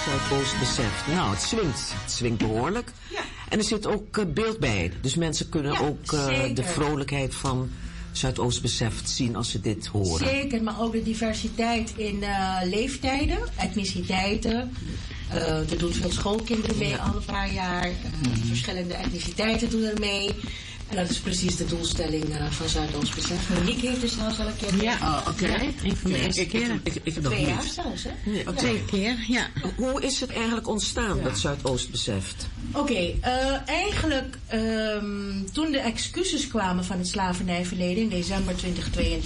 Zuidoost beseft. Nou, het swingt behoorlijk. Ja. En er zit ook beeld bij. Dus mensen kunnen ook de vrolijkheid van Zuidoost beseft zien als ze dit horen. Zeker, maar ook de diversiteit in leeftijden, etniciteiten. Er doen veel schoolkinderen mee al een paar jaar. Verschillende etniciteiten doen er mee. En dat is precies de doelstelling van Zuidoost beseft. Monique heeft er zelfs al een keer. Ja, oké. Een van de eerste keren. Ik heb nog 2 jaar niet. zelfs, hè? Nee, oké. 2 keer, ja. Hoe is het eigenlijk ontstaan, dat Zuidoost beseft? Oké, eigenlijk toen de excuses kwamen van het slavernijverleden in december 2022...